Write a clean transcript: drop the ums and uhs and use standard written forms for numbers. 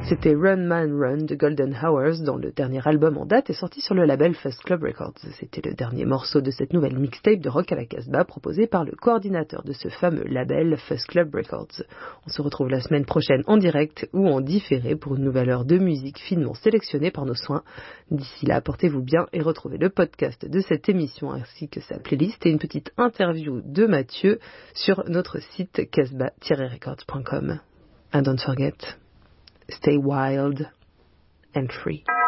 C'était Run Man Run de Golden Hours, dont le dernier album en date est sorti sur le label Fuzz Club Records. C'était le dernier morceau de cette nouvelle mixtape de Rock à la Casbah proposée par le coordinateur de ce fameux label Fuzz Club Records. On se retrouve la semaine prochaine en direct ou en différé pour une nouvelle heure de musique finement sélectionnée par nos soins. D'ici là, portez-vous bien et retrouvez le podcast de cette émission ainsi que sa playlist et une petite interview de Mathieu sur notre site casbah-records.com. And don't forget, stay wild and free.